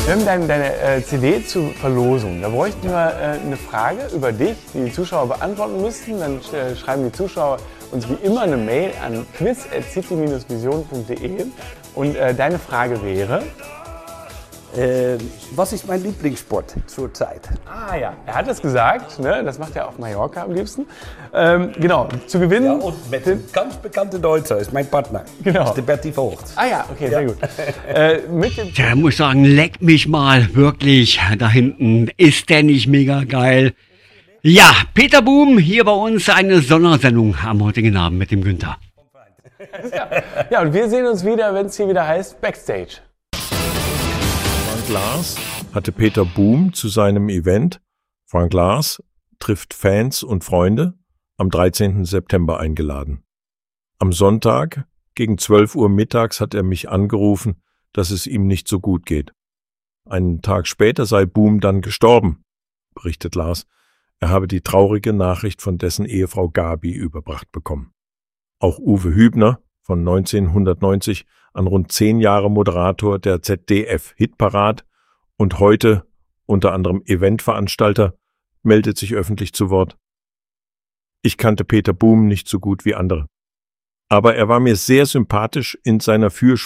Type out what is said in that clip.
Wir haben deine CD zur Verlosung. Da bräuchten wir eine Frage über dich, die die Zuschauer beantworten müssten. Dann schreiben die Zuschauer uns wie immer eine Mail an quiz@city-vision.de. Und deine Frage wäre? Was ist mein Lieblingssport zurzeit? Ah ja, er hat es gesagt, ne? Das macht er auf Mallorca am liebsten. Genau, zu gewinnen. Ja, und mit einem ganz bekannten Deutscher ist mein Partner. Genau. Das ist der Berti Vogt. Ah ja, okay, sehr gut. Tja, muss sagen, leck mich mal, wirklich, da hinten, ist der nicht mega geil? Ja, Peter Boom, hier bei uns eine Sondersendung am heutigen Abend mit dem Günther. Ja, und wir sehen uns wieder, wenn es hier wieder heißt Backstage. Frank Lars hatte Peter Boom zu seinem Event Frank Lars trifft Fans und Freunde am 13. September eingeladen. Am Sonntag gegen 12 Uhr mittags hat er mich angerufen, dass es ihm nicht so gut geht. Einen Tag später sei Boom dann gestorben, berichtet Lars. Er habe die traurige Nachricht von dessen Ehefrau Gabi überbracht bekommen. Auch Uwe Hübner, von 1990 an rund 10 Jahre Moderator der ZDF-Hitparade und heute unter anderem Eventveranstalter, meldet sich öffentlich zu Wort. Ich kannte Peter Boom nicht so gut wie andere. Aber er war mir sehr sympathisch in seiner Fürsprache